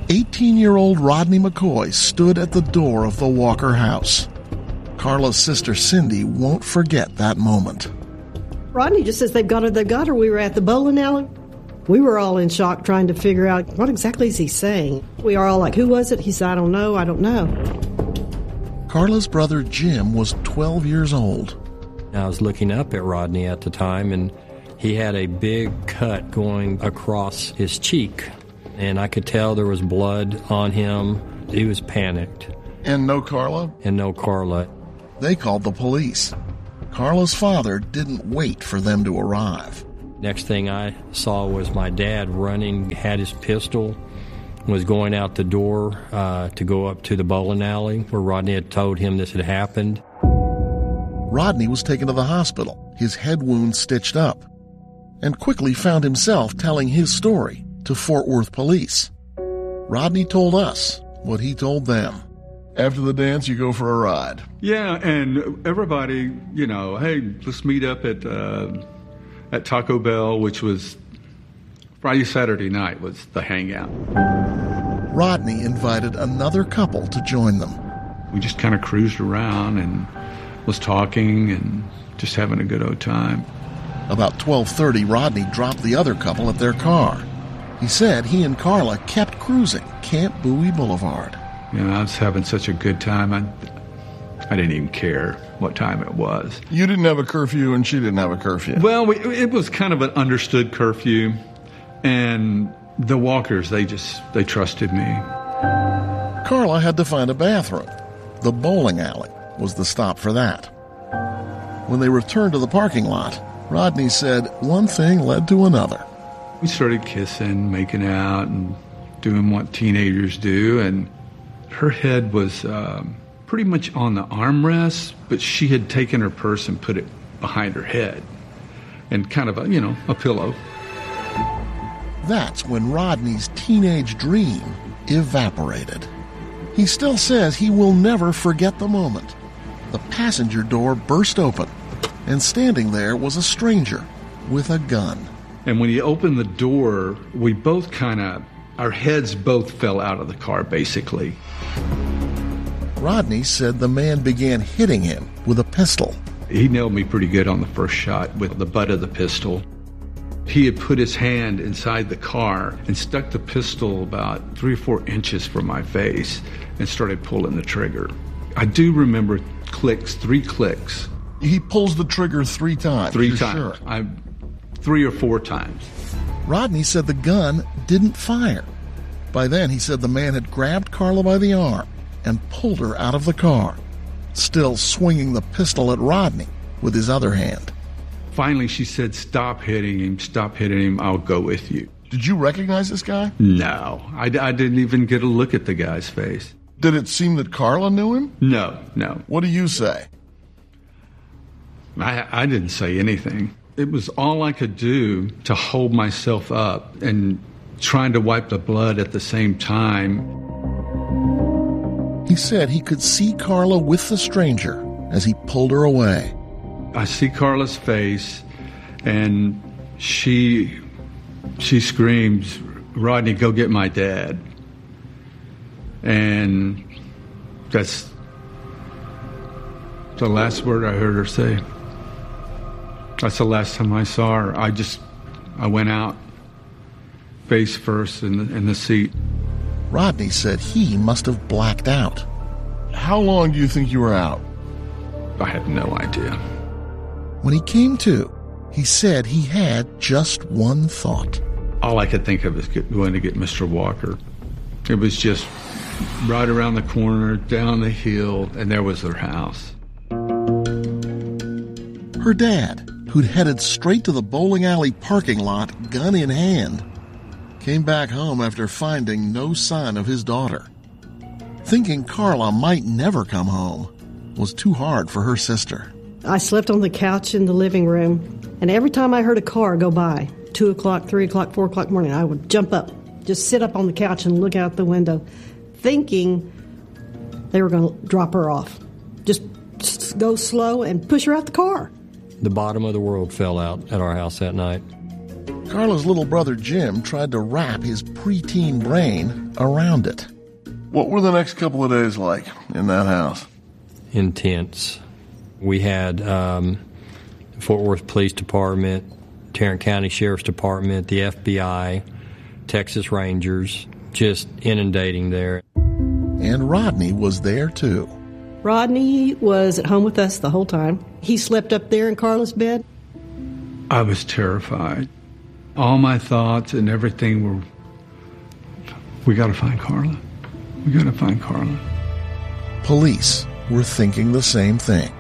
18-year-old Rodney McCoy stood at the door of the Walker house. Carla's sister Cindy won't forget that moment. Rodney just says, they've got her. We were at the bowling alley. We were all in shock trying to figure out what exactly is he saying. We are all like, who was it? He said, I don't know. Carla's brother Jim was 12 years old. I was looking up at Rodney at the time, and he had a big cut going across his cheek, and I could tell there was blood on him. He was panicked. And no Carla? And no Carla. They called the police. Carla's father didn't wait for them to arrive. Next thing I saw was my dad running, had his pistol, was going out the door to go up to the bowling alley where Rodney had told him this had happened. Rodney was taken to the hospital, his head wound stitched up, and quickly found himself telling his story to Fort Worth police. Rodney told us what he told them. After the dance, you go for a ride. Yeah, and everybody, hey, let's meet up at Taco Bell, which was Friday, Saturday night was the hangout. Rodney invited another couple to join them. We just kind of cruised around and was talking and just having a good old time. About 12:30, Rodney dropped the other couple at their car. He said he and Carla kept cruising Camp Bowie Boulevard. I was having such a good time. I didn't even care what time it was. You didn't have a curfew and she didn't have a curfew. Well, it was kind of an understood curfew, and the Walkers, they trusted me. Carla had to find a bathroom. The bowling alley was the stop for that. When they returned to the parking lot, Rodney said one thing led to another. We started kissing, making out, and doing what teenagers do, and her head was pretty much on the armrest, but she had taken her purse and put it behind her head, and kind of a pillow. That's when Rodney's teenage dream evaporated. He still says he will never forget the moment. The passenger door burst open, and standing there was a stranger with a gun. And when he opened the door, we both our heads both fell out of the car, basically. Rodney said the man began hitting him with a pistol. He nailed me pretty good on the first shot with the butt of the pistol. He had put his hand inside the car and stuck the pistol about 3 or 4 inches from my face and started pulling the trigger. I do remember clicks, 3 clicks. He pulls the trigger 3 times. 3 times. Sure. 3 or 4 times. Rodney said the gun didn't fire. By then, he said the man had grabbed Carla by the arm and pulled her out of the car, still swinging the pistol at Rodney with his other hand. Finally, she said, stop hitting him, I'll go with you. Did you recognize this guy? No, I didn't even get a look at the guy's face. Did it seem that Carla knew him? No. What do you say? I didn't say anything. It was all I could do to hold myself up and trying to wipe the blood at the same time. He said he could see Carla with the stranger as he pulled her away. I see Carla's face, and she screams, "Rodney, go get my dad." And that's the last word I heard her say. That's the last time I saw her. I went out face first in the seat. Rodney said he must have blacked out. How long do you think you were out? I have no idea. When he came to, he said he had just one thought. All I could think of is going to get Mr. Walker. It was just right around the corner, down the hill, and there was their house. Her dad, who'd headed straight to the bowling alley parking lot, gun in hand, came back home after finding no sign of his daughter. Thinking Carla might never come home was too hard for her sister. I slept on the couch in the living room, and every time I heard a car go by, 2 o'clock, 3 o'clock, 4 o'clock morning, I would jump up, just sit up on the couch and look out the window, thinking they were going to drop her off. Just go slow and push her out the car. The bottom of the world fell out at our house that night. Carla's little brother Jim tried to wrap his preteen brain around it. What were the next couple of days like in that house? Intense. We had Fort Worth Police Department, Tarrant County Sheriff's Department, the FBI, Texas Rangers, just inundating there. And Rodney was there too. Rodney was at home with us the whole time. He slept up there in Carla's bed. I was terrified. All my thoughts and everything were, we got to find Carla. We got to find Carla. Police were thinking the same thing.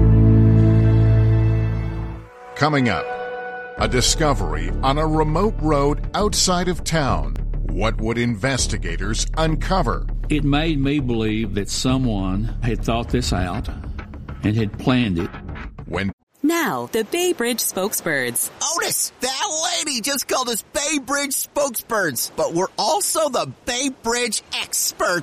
Coming up, a discovery on a remote road outside of town. What would investigators uncover? It made me believe that someone had thought this out and had planned it. When Now, the Bay Bridge Spokesbirds. Otis, that lady just called us Bay Bridge Spokesbirds, but we're also the Bay Bridge experts.